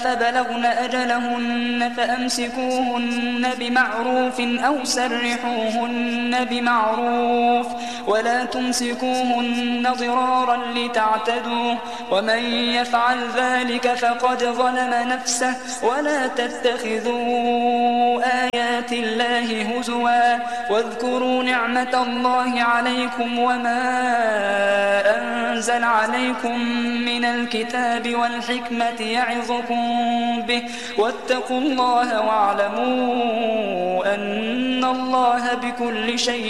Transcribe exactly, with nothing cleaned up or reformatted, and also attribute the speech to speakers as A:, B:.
A: فبلغن أجلهن فأمسكوهن بمعروف أو سرحوهن بمعروف ولا تمسكوهن ضرارا لتعتدوا ومن يفعل ذلك فقد ظلم نفسه ولا تتخذوا آيات الله هزوا واذكروا نعمة الله عليكم وما أنزل عليكم من الكتاب والحكمة يعظكم به واتقوا الله واعلموا أن الله بكل شيء